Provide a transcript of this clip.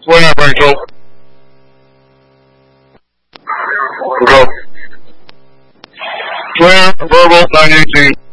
问2分钟。不够。12 verbal 918.